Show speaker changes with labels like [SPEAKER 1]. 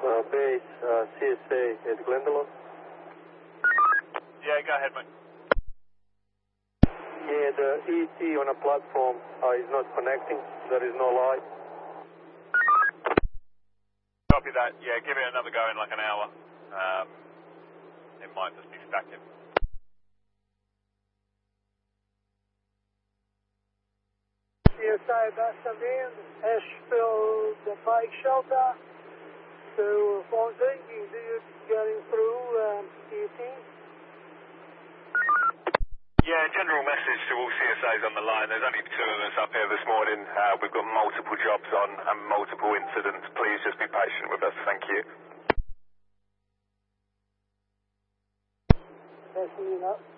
[SPEAKER 1] Base CSA at Glendalough.
[SPEAKER 2] Yeah, go ahead, mate.
[SPEAKER 1] Yeah, the ET on a platform is not connecting. There is no light.
[SPEAKER 2] Copy that. Yeah, give it another go in like an hour. It might just be stacking.
[SPEAKER 3] CSA Bastavin, Ashfield, the bike shelter to Fonzie. You getting through ET?
[SPEAKER 2] Yeah, general message to all CSAs on the line. There's only 2 of us up here this morning. We've got multiple jobs on and multiple incidents. Please just be patient with us. Thank you.
[SPEAKER 3] Passing it up.